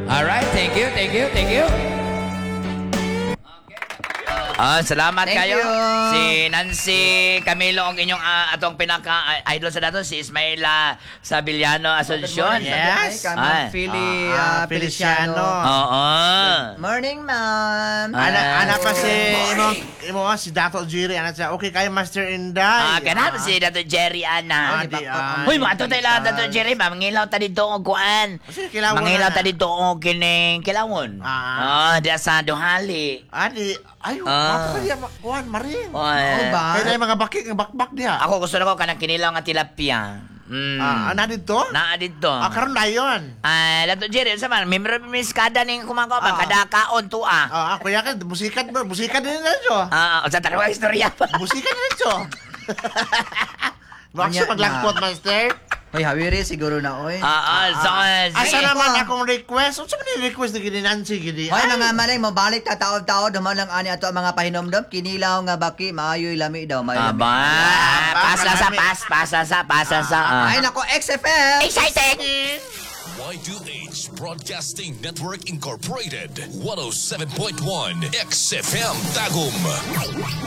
Alright, thank you. Salamat Thank kayo. you. Si Nancy Camilo ang inyong atong pinaka-idol sa dato, si Ismaela Sabiliano Asuncion. Yes. Ay. Feliciano. Oo. Morning, ma'am. Ana pa si imo si Dato Jerry ana siya. Okay kayo Master Inday. Ganap si Dato Jerry Ana. Di ba? Huy, mga tayo lang Dato Jerry, mangilaw ta dito og kuan. Sige, kilawon Mangilaw na. ta dito og kining kilawon. Diya sa Duhali. Ayo, Ah. mapakali kuan marin. Oy. ba? Kaya mga bakik ng bakbak diha. Ako gusto na ko kanang kinilaw nga tilapia. Ana dito? Naa dito. Karon na yon. Dato Jerry, sa man, member miskada ning kumako ba kada kaon tua. Ako yakin musikat din na jo. Sa tanong istorya pa. Musikat din jo. Bakso Anya maglangkot na. Master. Hoy, hawiri siguro na, oy. Asa naman akong request? Unsa man yung request ni gini Nancy gini? Hoy, mga manay, mabalik ta taod-taod, duman lang ani ato ang mga pahinomdom, kinilaw nga baki, maayoy lami daw, maayoy lami. Pasa sa. Ay, nako, XFM! Exciting! Y2H Broadcasting Network Incorporated 107.1 XFM Tagum.